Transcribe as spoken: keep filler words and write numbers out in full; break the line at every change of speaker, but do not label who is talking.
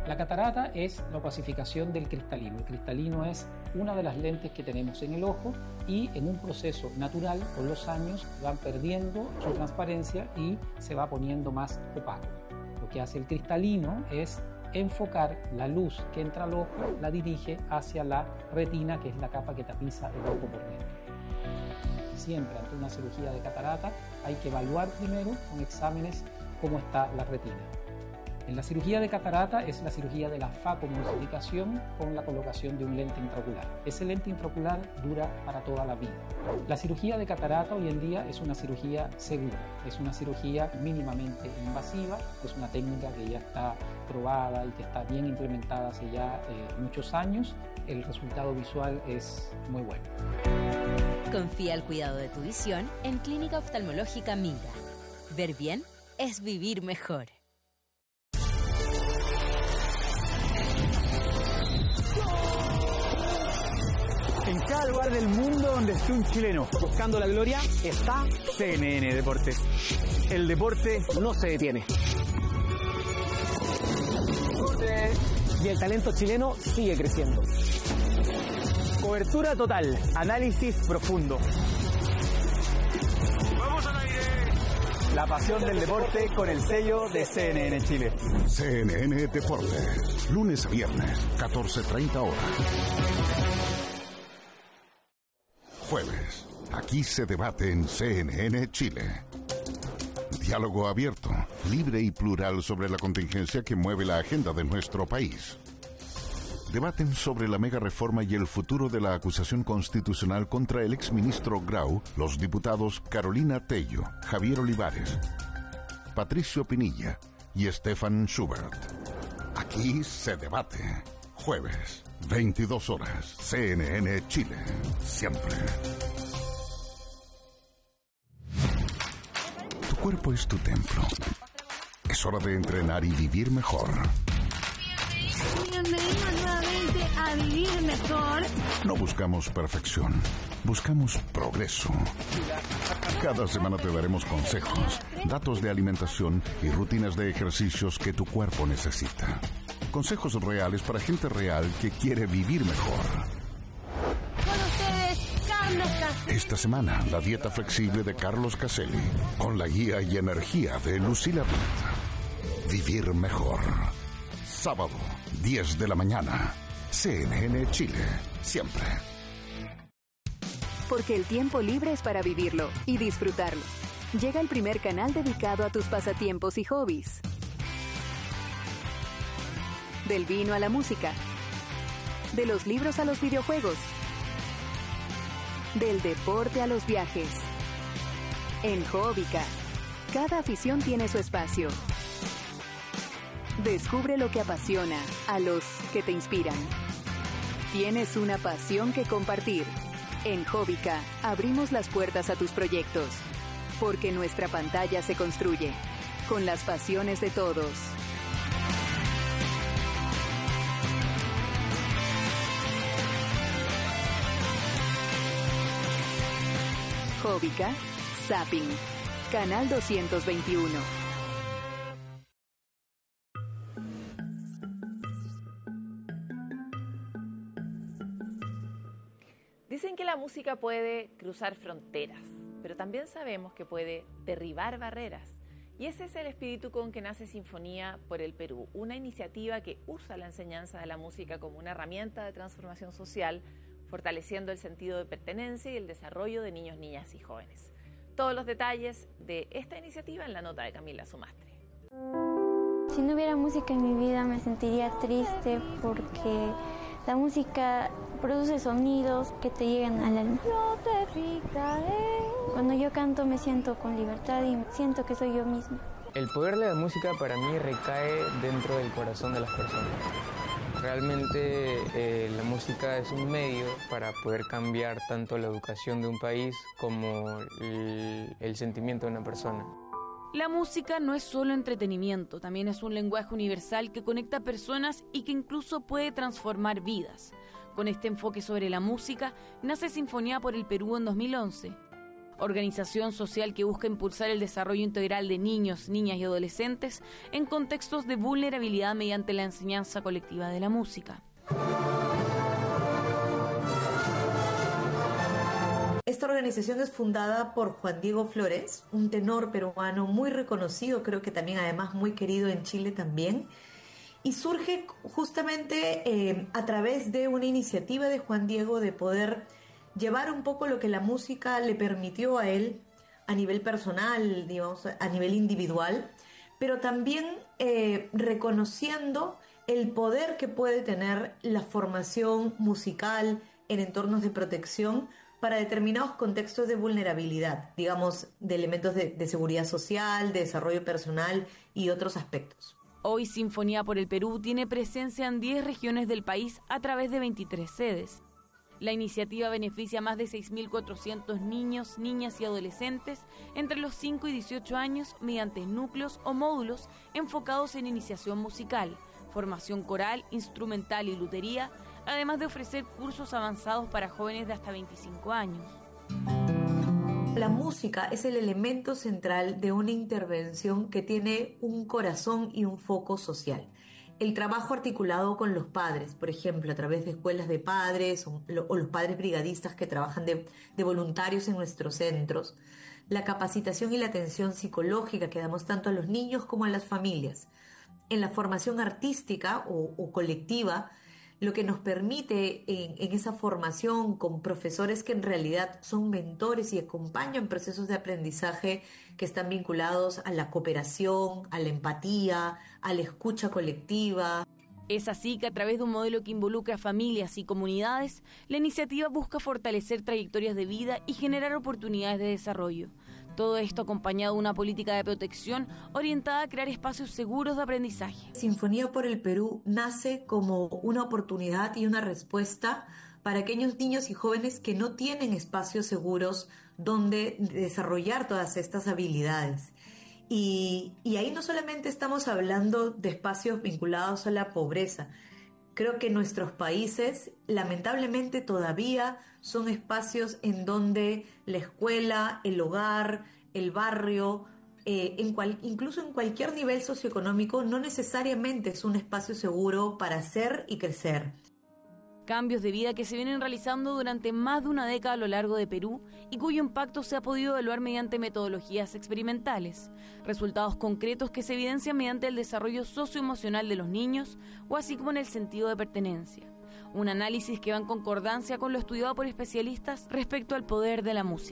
La catarata es la opacificación del cristalino. El cristalino es una de las lentes que tenemos en el ojo y en un proceso natural, con los años, van perdiendo su transparencia y se va poniendo más opaco. Lo que hace el cristalino es enfocar la luz que entra al ojo, la dirige hacia la retina, que es la capa que tapiza el ojo por dentro. Siempre ante una cirugía de catarata hay que evaluar primero con exámenes cómo está la retina. En la cirugía de catarata es la cirugía de la facomulsificación con la colocación de un lente intraocular. Ese lente intraocular dura para toda la vida. La cirugía de catarata hoy en día es una cirugía segura, es una cirugía mínimamente invasiva, es una técnica que ya está probada y que está bien implementada hace ya eh, muchos años. El resultado visual es muy bueno.
Confía el cuidado de tu visión en Clínica Oftalmológica Minga. Ver bien es vivir mejor.
En cada lugar del mundo donde esté un chileno buscando la gloria está C N N Deportes. El deporte no se detiene. Y el talento chileno sigue creciendo. Cobertura total, análisis profundo. ¡Vamos al aire! La pasión del deporte con el sello de C N N Chile.
C N N Deportes, lunes a viernes, catorce treinta horas. Jueves, aquí se debate en C N N Chile. Diálogo abierto, libre y plural sobre la contingencia que mueve la agenda de nuestro país. Debaten sobre la mega reforma y el futuro de la acusación constitucional contra el exministro Grau los diputados Carolina Tello, Javier Olivares, Patricio Pinilla y Stefan Schubert. Aquí se debate. Jueves, veintidós horas, C N N Chile. Siempre. Tu cuerpo es tu templo. Es hora de entrenar y vivir mejor.
Bienvenidos nuevamente a Vivir Mejor.
No buscamos perfección, buscamos progreso. Cada semana te daremos consejos, datos de alimentación y rutinas de ejercicios que tu cuerpo necesita. Consejos reales para gente real que quiere vivir mejor.
Con ustedes, Carlos Caselli.
Esta semana, la dieta flexible de Carlos Caselli, con la guía y energía de Lucila Pitt. Vivir mejor. Sábado, diez de la mañana. C N N Chile, siempre.
Porque el tiempo libre es para vivirlo y disfrutarlo. Llega el primer canal dedicado a tus pasatiempos y hobbies. Del vino a la música. De los libros a los videojuegos. Del deporte a los viajes. En Hobbica, cada afición tiene su espacio. Descubre lo que apasiona a los que te inspiran. Tienes una pasión que compartir. En Hobbica abrimos las puertas a tus proyectos. Porque nuestra pantalla se construye con las pasiones de todos. Hobbica, Zapping, Canal doscientos veintiuno.
Dicen que la música puede cruzar fronteras, pero también sabemos que puede derribar barreras. Y ese es el espíritu con que nace Sinfonía por el Perú, una iniciativa que usa la enseñanza de la música como una herramienta de transformación social, fortaleciendo el sentido de pertenencia y el desarrollo de niños, niñas y jóvenes. Todos los detalles de esta iniciativa en la nota de Camila Sumastre.
Si no hubiera música en mi vida me sentiría triste porque la música produce sonidos que te llegan al alma. Yo te fijaré. Cuando yo canto me siento con libertad y siento que soy yo misma.
El poder de la música para mí recae dentro del corazón de las personas. Realmente eh, la música es un medio para poder cambiar tanto la educación de un país como el, el sentimiento de una persona.
La música no es solo entretenimiento, también es un lenguaje universal que conecta personas y que incluso puede transformar vidas. Con este enfoque sobre la música, nace Sinfonía por el Perú en dos mil once. organización social que busca impulsar el desarrollo integral de niños, niñas y adolescentes en contextos de vulnerabilidad mediante la enseñanza colectiva de la música.
Esta organización es fundada por Juan Diego Flores, un tenor peruano muy reconocido, creo que también además muy querido en Chile también, y surge justamente eh, a través de una iniciativa de Juan Diego de poder llevar un poco lo que la música le permitió a él a nivel personal, digamos, a nivel individual, pero también eh, reconociendo el poder que puede tener la formación musical en entornos de protección para determinados contextos de vulnerabilidad, digamos, de elementos de, de seguridad social, de desarrollo personal y otros aspectos.
Hoy Sinfonía por el Perú tiene presencia en diez regiones del país a través de veintitrés sedes. La iniciativa beneficia a más de seis mil cuatrocientos niños, niñas y adolescentes entre los cinco y dieciocho años mediante núcleos o módulos enfocados en iniciación musical, formación coral, instrumental y lutería, además de ofrecer cursos avanzados para jóvenes de hasta veinticinco años.
La música es el elemento central de una intervención que tiene un corazón y un foco social. El trabajo articulado con los padres, por ejemplo, a través de escuelas de padres o, o los padres brigadistas que trabajan de, de voluntarios en nuestros centros, la capacitación y la atención psicológica que damos tanto a los niños como a las familias. En la formación artística o, o colectiva, lo que nos permite en, en esa formación con profesores que en realidad son mentores y acompañan procesos de aprendizaje que están vinculados a la cooperación, a la empatía, a la escucha colectiva.
Es así que a través de un modelo que involucra familias y comunidades, la iniciativa busca fortalecer trayectorias de vida y generar oportunidades de desarrollo. Todo esto acompañado de una política de protección orientada a crear espacios seguros de aprendizaje.
Sinfonía por el Perú nace como una oportunidad y una respuesta para aquellos niños y jóvenes que no tienen espacios seguros donde desarrollar todas estas habilidades. Y, y ahí no solamente estamos hablando de espacios vinculados a la pobreza. Creo que nuestros países lamentablemente todavía son espacios en donde la escuela, el hogar, el barrio, eh, en cual, incluso en cualquier nivel socioeconómico, no necesariamente es un espacio seguro para ser y crecer.
Cambios de vida que se vienen realizando durante más de una década a lo largo de Perú y cuyo impacto se ha podido evaluar mediante metodologías experimentales, resultados concretos que se evidencian mediante el desarrollo socioemocional de los niños o así como en el sentido de pertenencia. Un análisis que va en concordancia con lo estudiado por especialistas respecto al poder de la música.